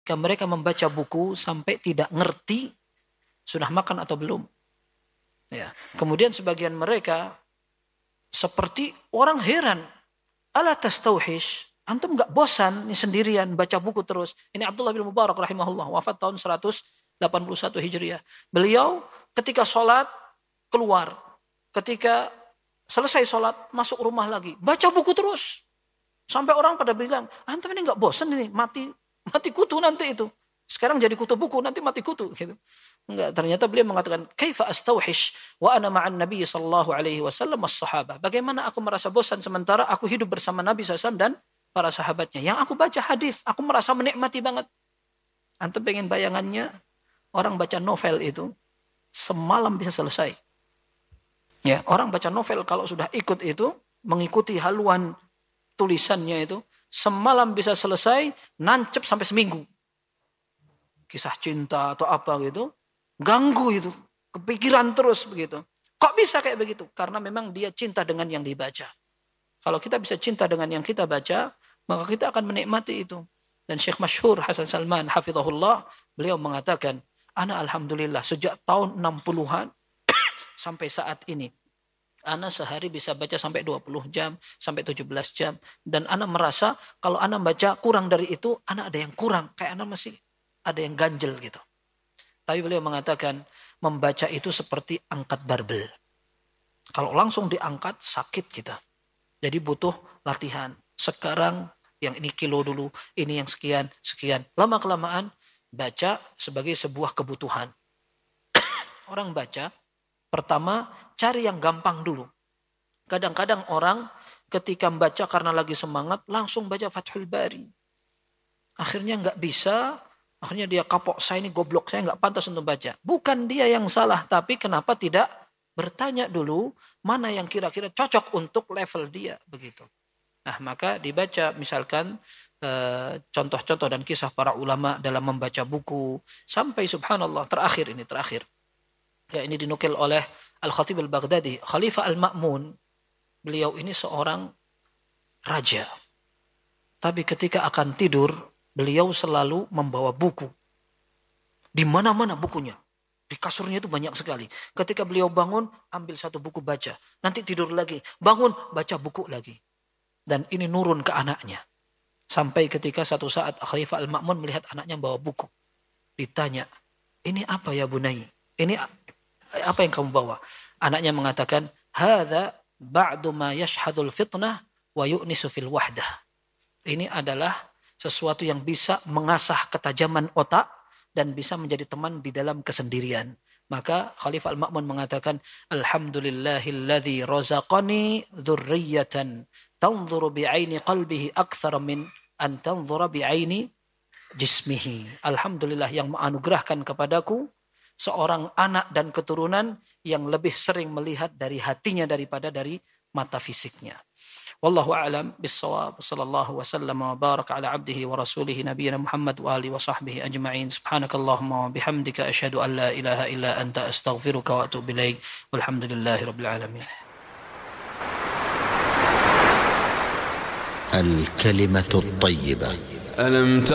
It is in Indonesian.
ketika mereka membaca buku sampai tidak ngerti sudah makan atau belum. Ya. Kemudian sebagian mereka seperti orang heran. Ala tastauhish, antum enggak bosan nih sendirian baca buku terus. Ini Abdullah bin Mubarak rahimahullah, wafat tahun 181 Hijriah. Beliau ketika sholat keluar, ketika selesai sholat masuk rumah lagi, baca buku terus. Sampai orang pada bilang, antum ini enggak bosan ini, mati kutu nanti itu. Sekarang jadi kutu buku, nanti mati kutu gitu. Enggak, ternyata beliau mengatakan, "Kaifa astauhish wa ana ma'an Nabi sallallahu alaihi wasallam was-sahabah." Bagaimana aku merasa bosan sementara aku hidup bersama Nabi SAW dan para sahabatnya. Yang aku baca hadis, aku merasa menikmati banget. Antum pengen bayangannya orang baca novel itu semalam bisa selesai. Ya, orang baca novel kalau sudah ikut itu, mengikuti haluan tulisannya itu, semalam bisa selesai, nancep sampai seminggu. Kisah cinta atau apa gitu, ganggu itu, kepikiran terus begitu. Kok bisa kayak begitu? Karena memang dia cinta dengan yang dibaca. Kalau kita bisa cinta dengan yang kita baca, maka kita akan menikmati itu. Dan Syekh Masyhur Hasan Salman hafizahullah, beliau mengatakan, ana alhamdulillah sejak tahun 60-an sampai saat ini, ana sehari bisa baca sampai 20 jam, sampai 17 jam. Dan ana merasa kalau ana baca kurang dari itu, ana ada yang kurang. Kayak ana masih ada yang ganjel gitu. Tapi beliau mengatakan, membaca itu seperti angkat barbel. Kalau langsung diangkat, sakit kita. Jadi butuh latihan. Sekarang yang ini kilo dulu, ini yang sekian. Lama-kelamaan, baca sebagai sebuah kebutuhan. Orang baca, pertama cari yang gampang dulu. Kadang-kadang orang ketika membaca karena lagi semangat, langsung baca Fathul Bari. Akhirnya nggak bisa, akhirnya dia kapok, saya ini goblok, saya nggak pantas untuk baca. Bukan dia yang salah, tapi kenapa tidak bertanya dulu mana yang kira-kira cocok untuk level dia, begitu. Nah, maka dibaca misalkan contoh-contoh dan kisah para ulama dalam membaca buku sampai subhanallah terakhir. Ya, ini dinukil oleh Al-Khatib Al-Baghdadi, Khalifah Al-Ma'mun. Beliau ini seorang raja. Tapi ketika akan tidur, beliau selalu membawa buku. Di mana-mana bukunya. Di kasurnya itu banyak sekali. Ketika beliau bangun, ambil satu buku baca. Nanti tidur lagi. Bangun, baca buku lagi. Dan ini nurun ke anaknya. Sampai ketika satu saat Khalifah Al-Ma'mun melihat anaknya bawa buku. Ditanya, ini apa ya Bunai? Ini apa yang kamu bawa? Anaknya mengatakan, hadza ba'du ma yashhadul fitnah wa yu'nisu fil wahdah. Ini adalah sesuatu yang bisa mengasah ketajaman otak dan bisa menjadi teman di dalam kesendirian. Maka Khalifah Al-Ma'mun mengatakan, alhamdulillahilladzi razaqani dzurriyyatan tanzuru bi'aini qalbihi akthar min an tanzura bi'aini jismihi. Alhamdulillah yang menganugerahkan kepadaku seorang anak dan keturunan yang lebih sering melihat dari hatinya daripada dari mata fisiknya. Wallahu a'lam bis-shawab. Sallallahu wasallam wa baraka ala abdihi wa rasulih nabiyina Muhammad wa alihi wa sahbihi ajma'in. Subhanakallahumma wa bihamdika asyhadu an la ilaha illa anta astaghfiruka wa atubu ilaik. Walhamdulillahi rabbil alamin. الكلمة الطيبة.